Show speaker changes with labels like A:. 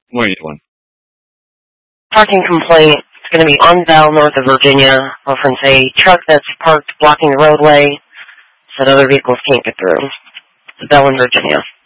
A: 181.
B: Parking complaint. It's going to be on Bell, north of Virginia. Reference a truck that's parked blocking the roadway so that other vehicles can't get through. Bell in Virginia.